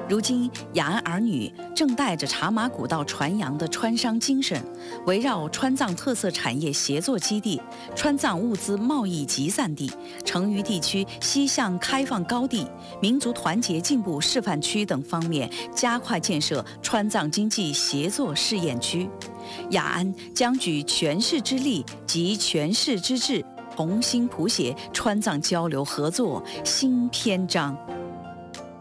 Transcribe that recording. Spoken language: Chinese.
如今，雅安儿女正带着茶马古道传扬的川商精神，围绕川藏特色产业协作基地、川藏物资贸易集散地、成渝地区西向开放高地、民族团结进步示范区等方面，加快建设川藏经济协作试验区。雅安将举全市之力及全市之智，重新谱写川藏交流合作新篇章。